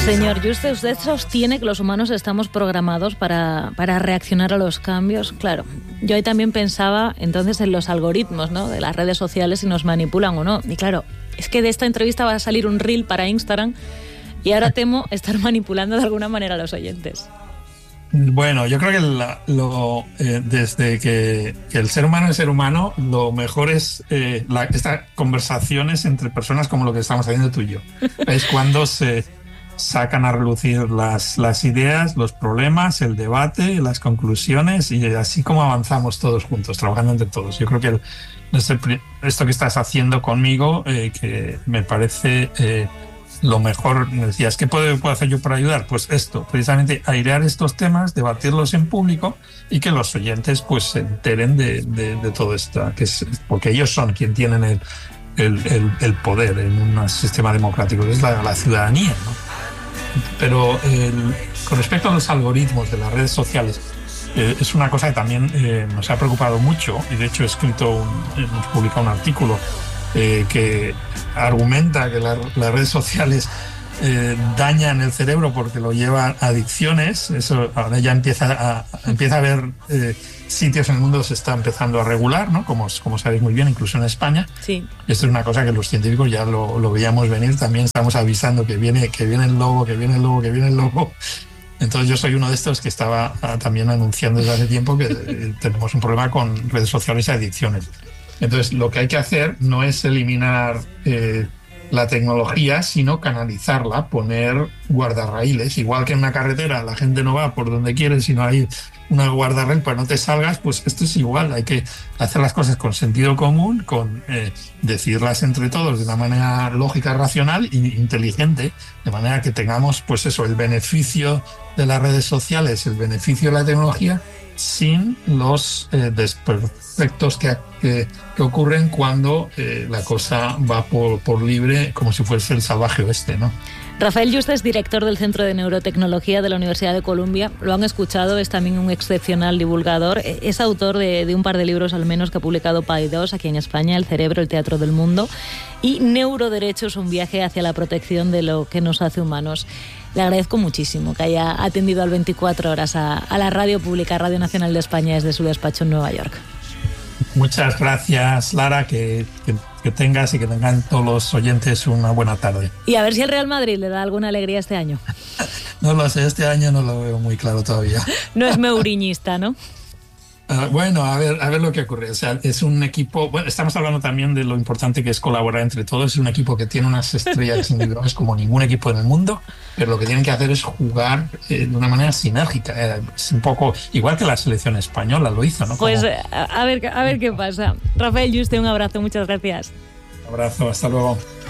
Señor Yuste, usted sostiene que los humanos estamos programados para reaccionar a los cambios. Claro, yo ahí también pensaba entonces en los algoritmos, ¿no?, de las redes sociales, si nos manipulan o no. Y claro, es que de esta entrevista va a salir un reel para Instagram y ahora temo estar manipulando de alguna manera a los oyentes. Bueno, yo creo que desde que el ser humano es ser humano, lo mejor es estas conversaciones entre personas como lo que estamos haciendo tú y yo. Es cuando se sacan a relucir las ideas, los problemas, el debate, las conclusiones, y así como avanzamos todos juntos, trabajando entre todos. Yo creo que esto que estás haciendo conmigo, que me parece lo mejor. Me decías, ¿qué puedo hacer yo para ayudar? Pues esto, precisamente airear estos temas, debatirlos en público y que los oyentes pues se enteren de todo esto, porque ellos son quienes tienen el poder en un sistema democrático, que es la ciudadanía, ¿no? Pero con respecto a los algoritmos de las redes sociales, es una cosa que también nos ha preocupado mucho, y de hecho hemos publicado un artículo que argumenta que las redes sociales dañan el cerebro porque lo llevan a adicciones. Eso ahora ya empieza a haber sitios en el mundo que se está empezando a regular, ¿no? Como sabéis muy bien, incluso en España. Sí. Esto es una cosa que los científicos ya lo veíamos venir. También estamos avisando que viene el lobo, que viene el lobo, que viene el lobo. Entonces yo soy uno de estos que estaba también anunciando desde hace tiempo que tenemos un problema con redes sociales y adicciones. Entonces lo que hay que hacer no es eliminar la tecnología, sino canalizarla, poner guardarraíles. Igual que en una carretera la gente no va por donde quiere, sino hay una guardarraíl para no te salgas, pues esto es igual. Hay que hacer las cosas con sentido común, con decirlas entre todos de una manera lógica, racional e inteligente, de manera que tengamos pues eso, el beneficio de las redes sociales, el beneficio de la tecnología, sin los desperfectos que ocurren cuando la cosa va por libre, como si fuese el salvaje oeste, ¿no? Rafael Yuste es director del Centro de Neurotecnología de la Universidad de Columbia. Lo han escuchado, es también un excepcional divulgador. Es autor de un par de libros al menos que ha publicado Paidós aquí en España, El cerebro, el teatro del mundo, y Neuroderechos, un viaje hacia la protección de lo que nos hace humanos. Le agradezco muchísimo que haya atendido al 24 horas a la radio pública, Radio Nacional de España, desde su despacho en Nueva York. Muchas gracias, Lara, que tengas y que tengan todos los oyentes una buena tarde. Y a ver si el Real Madrid le da alguna alegría este año. No lo sé, este año no lo veo muy claro todavía. No es meuriñista, ¿no? Bueno, a ver lo que ocurre. O sea, es un equipo. Bueno, estamos hablando también de lo importante que es colaborar entre todos. Es un equipo que tiene unas estrellas individuales como ningún equipo en el mundo, pero lo que tienen que hacer es jugar de una manera sinérgica. Es un poco igual que la selección española lo hizo, ¿no? Pues a ver qué pasa. Rafael Yuste, un abrazo, muchas gracias. Un abrazo, hasta luego.